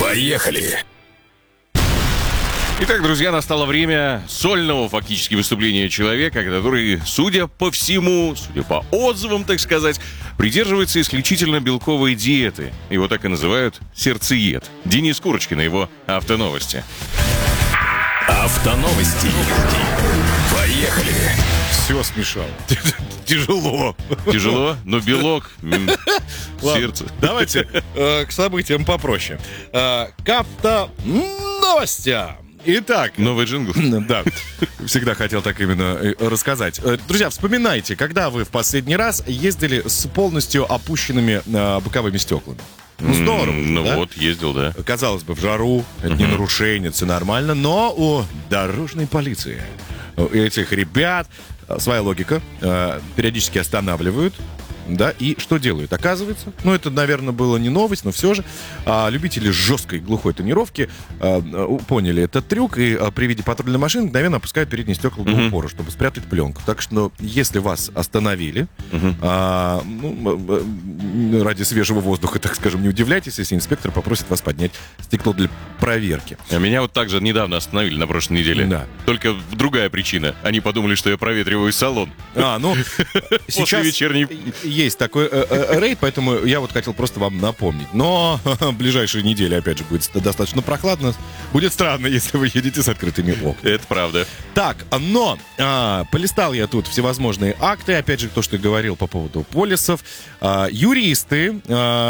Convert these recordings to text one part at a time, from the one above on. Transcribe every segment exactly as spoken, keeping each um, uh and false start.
Поехали! Итак, друзья, настало время сольного фактически выступления человека, который, судя по всему, судя по отзывам, так сказать, придерживается исключительно белковой диеты. Его так и называют сердцеед. Денис Курочкин на его «Автоновости». Автоновости. Поехали! Все смешал. Тяжело. Тяжело, но белок, м, сердце. Давайте э, к событиям попроще. Э, к автоновостям. Итак, Новый джингл. да, всегда хотел так именно э, рассказать. Э, Друзья, вспоминайте, когда вы в последний раз ездили с полностью опущенными э, боковыми стеклами? Ну, здорово. М, Ну да? вот, ездил, да. Казалось бы, в жару, это не нарушение, все нормально, но у дорожной полиции, у этих ребят э, своя логика, э, периодически останавливают, да, и что делают? Оказывается, ну, это, наверное, было не новость, но все же, а, любители жесткой глухой тонировки а, а, поняли этот трюк, и а, при виде патрульной машины мгновенно опускают передние стекла до упора, чтобы спрятать пленку. Так что, ну, если вас остановили, а, ну, м, ради свежего воздуха, так скажем, не удивляйтесь, если инспектор попросит вас поднять стекло для проверки. А меня вот так же недавно остановили на прошлой неделе. Да. Только другая причина. Они подумали, что я проветриваю салон. А, ну, сейчас вечерней- есть такой э, э, рейд, поэтому я вот хотел просто вам напомнить. Но в ближайшие недели, опять же, будет достаточно прохладно. Будет странно, если вы едете с открытыми окнами. Это правда. Так, но а, полистал я тут всевозможные акты, опять же, то, что я говорил по поводу полисов. А, юристы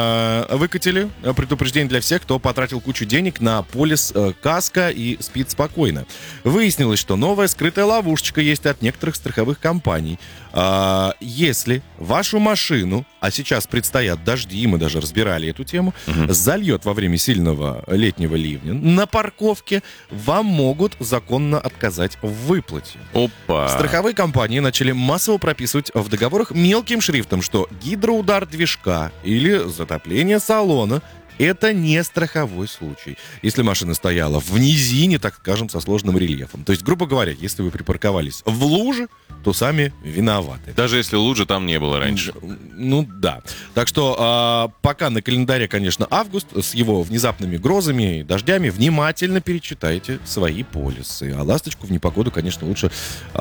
а, выкатили предупреждение для всех, кто потратил кучу денег на полис а, каско и спит спокойно. Выяснилось, что новая скрытая ловушечка есть от некоторых страховых компаний. А, если вашу машину, а сейчас предстоят дожди, мы даже разбирали эту тему, угу. зальет во время сильного летнего ливня, на парковке вам могут законно отказать в выплате. Опа. Страховые компании начали массово прописывать в договорах мелким шрифтом, что гидроудар движка или затопление салона — это не страховой случай, если машина стояла в низине, так скажем, со сложным рельефом. То есть, грубо говоря, если вы припарковались в луже, то сами виноваты. Даже если лужи там не было раньше. Ну да. Так что а, пока на календаре, конечно, август с его внезапными грозами и дождями, внимательно перечитайте свои полисы. А ласточку в непогоду, конечно, лучше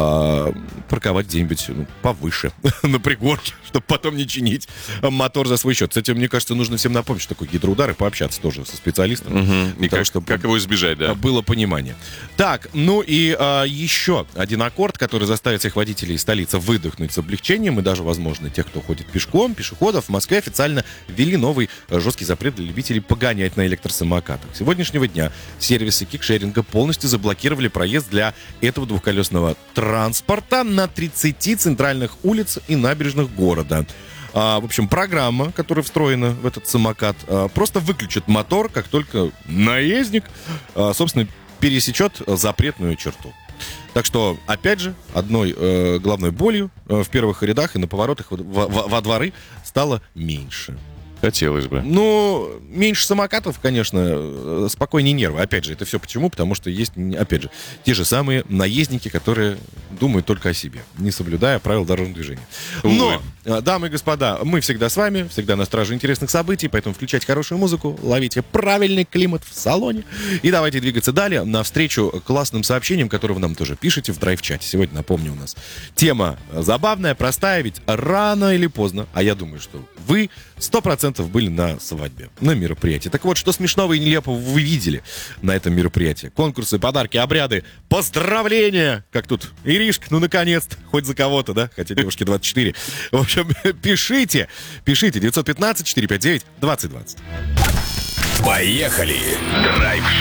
а, парковать где-нибудь ну, повыше, на пригорке, чтобы потом не чинить мотор за свой счет. Кстати, мне кажется, нужно всем напомнить, что такое гидроудар, и пообщаться тоже со специалистом. Угу. И того, как, чтобы как его избежать, да? было понимание. Так, ну и а, еще один аккорд, который заставит всех водителей столицы выдохнуть с облегчением, и даже, возможно, тех, кто ходит пешком, пешеходов, в Москве официально ввели новый а, жесткий запрет для любителей погонять на электросамокатах. С сегодняшнего дня сервисы кикшеринга полностью заблокировали проезд для этого двухколесного транспорта на тридцати центральных улиц и набережных города. А, в общем, программа, которая встроена в этот самокат, а, просто выключит мотор, как только наездник, а, собственно, пересечет запретную черту. Так что, опять же, одной э, главной болью э, в первых рядах и на поворотах во, во, во дворы стало меньше. Хотелось бы. Ну, меньше самокатов, конечно, спокойнее нервы. Опять же, это все почему? Потому что есть, опять же, те же самые наездники, которые думают только о себе, не соблюдая правил дорожного движения. Но, дамы и господа, мы всегда с вами, всегда на страже интересных событий, поэтому включайте хорошую музыку, ловите правильный климат в салоне и давайте двигаться далее навстречу классным сообщениям, которые вы нам тоже пишете в драйв-чате. Сегодня, напомню, у нас тема забавная, простая, ведь рано или поздно, а я думаю, что вы сто процентов были на свадьбе, на мероприятии. Так вот, что смешного и нелепого вы видели на этом мероприятии? Конкурсы, подарки, обряды, поздравления! Как тут, Иришка, ну наконец-то, хоть за кого-то, да? Хотя девушке двадцать четыре. В общем, пишите, пишите, девятьсот пятнадцать четыреста пятьдесят девять двадцать двадцать. Поехали! Драйв